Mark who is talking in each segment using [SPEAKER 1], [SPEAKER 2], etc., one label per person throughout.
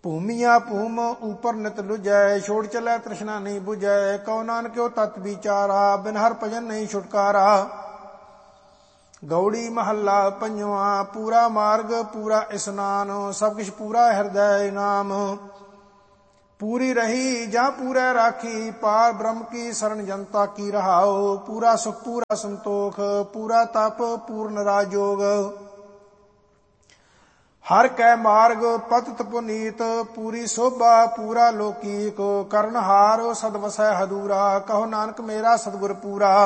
[SPEAKER 1] ਭੂਮੀਆਂ ਭੂਮ ਉਪਰ ਨਿਤ ਲੁਜੈ, ਛੋੜ ਚਲੈ ਤ੍ਰਿਸ਼ਨਾ ਨਹੀਂ ਬੁਝੈ। ਕਉ ਨਾਨਕਿਓ ਤਤ ਵਿਚਾਰਾ, ਬਿਨ ਹਰ ਭਜਨ ਨਹੀਂ ਛੁਟਕਾਰਾ। ਗਉੜੀ ਮਹੱਲਾ ਪੰਜਵਾਂ। ਪੂਰਾ ਮਾਰਗ ਪੂਰਾ ਇਸਨਾਨ, ਸਭ ਕਿਛ ਪੂਰਾ ਹਿਰਦੈ ਨਾਮ। ਪੂਰੀ ਰਹੀ ਜਾਂ ਪੂਰੈ ਰਾਖੀ, ਪਾਰ ਬ੍ਰਹਮ ਕੀ ਸਰਣ ਜਨਤਾ ਕੀ ਰਹਾਉ। ਪੂਰਾ ਸੁਖ ਪੂਰਾ ਸੰਤੋਖ, ਪੂਰਾ ਤਪ ਪੂਰਨ ਰਾਜੋਗ। ਹਰ ਕੈ ਮਾਰਗ ਪਤਿਤ ਪੁਨੀਤ, ਪੂਰੀ ਸੋਭਾ ਪੂਰਾ ਲੋਕੀਕ। ਕਰਨਹਾਰ ਸਦ ਵਸੈ ਹਦੂਰਾ, ਕਹੋ ਨਾਨਕ ਮੇਰਾ ਸਤਿਗੁਰ ਪੂਰਾ।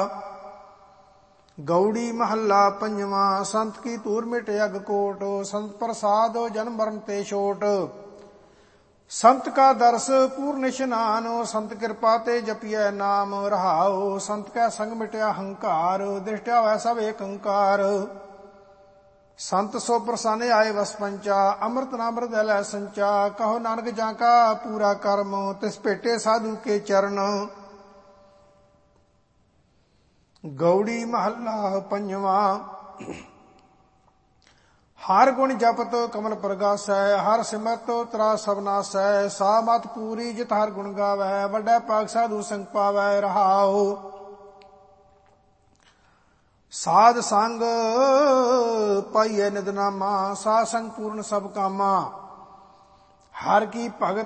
[SPEAKER 1] ਗਉੜੀ ਮਹੱਲਾ ਪੰਜਵਾਂ। ਸੰਤ ਕੀ ਧੂਰ ਮਿਟੇ ਅਗ ਕੋਟ, ਸੰਤ ਪ੍ਰਸਾਦ ਜਨਮ ਮਰਨ ਤੇ ਛੋਟ। ਸੰਤ ਕਾ ਦਰਸ ਪੂਰਨ ਇਸ਼ਨਾਨ, ਸੰਤ ਕਿਰਪਾ ਤੇ ਜਪੀਐ ਨਾਮ ਰਹਾਉ। ਸੰਤ ਕੈ ਸੰਗ ਮਿਟਿਆ ਹੰਕਾਰ, ਦ੍ਰਿਸ਼ਟਿਆ ਹੋਇ ਸਭ ਏਕ ਓੰਕਾਰ। ਸੰਤ ਸੋ ਪ੍ਰਸੰਨ ਆਏ ਵਸ ਪੰਚਾ, ਅੰਮ੍ਰਿਤ ਨਾਮ ਹਿਰਦੈ ਲੈ ਸੰਚਾ। ਕਹੋ ਨਾਨਕ ਜਾਂ ਕਾ ਪੂਰਾ ਕਰਮ, ਤਿਸ ਭੇਟੇ ਸਾਧੂ ਕੇ ਚਰਨ। ਗਉੜੀ ਮਹੱਲਾ ਪੰਜਵਾਂ। ਹਰ ਗੁਣ ਜਪਤ ਕਮਲ ਪ੍ਰਗਾਸੈ, ਹਰ ਸਿਮਰਤ ਤਰਾ ਸਭ ਨਾਸੈ। ਸਾ ਮਤ ਪੂਰੀ ਜਿਤ ਹਰ ਗੁਣ ਗਾਵੈ, ਵੱਡਾ ਭਾਗ ਸਾਧੂ ਸੰਗ ਪਾਵੈ ਰਹਾਉ। ਸਾਧ ਸੰਗ ਪਾਈਐ ਨਿਤ ਨਾਮਾ, ਸਾਧ ਸੰਗ ਪੂਰਨ ਸਭ ਕਾਮਾ। ਹਰ ਕੀ ਭਗਤ